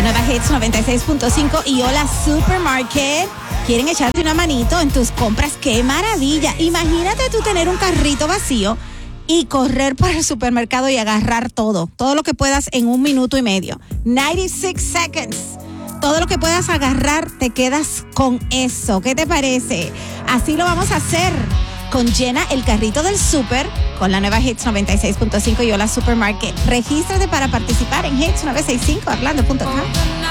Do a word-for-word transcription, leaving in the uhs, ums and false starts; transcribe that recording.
La nueva Hits noventa y seis punto cinco y Hola Supermarket quieren echarte una manito en tus compras. ¡Qué maravilla! Imagínate tú tener un carrito vacío y correr para el supermercado y agarrar todo, todo lo que puedas en un minuto y medio. noventa y seis seconds. Todo lo que puedas agarrar, te quedas con eso. ¿Qué te parece? Así lo vamos a hacer con Llena el carrito del súper con la nueva Hits noventa y seis punto cinco y Hola Supermarket. Regístrate para participar en hits nueve seis cinco orlando punto com.